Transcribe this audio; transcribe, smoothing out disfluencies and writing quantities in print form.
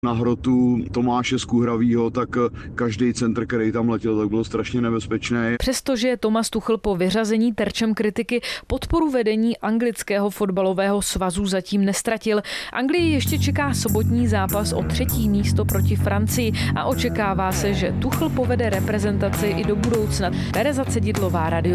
Na hrotu Tomáše Skuhravýho, tak každý centr, který tam letěl, tak byl strašně nebezpečný. Přestože je Thomas Tuchel po vyřazení terčem kritiky, podporu vedení anglického fotbalového svazu zatím nestratil. Anglii ještě čeká sobotní zápas o 3. místo proti Francii a očekává se, že Tuchel povede reprezentaci i do budoucna. Tereza Cedidlová, Radio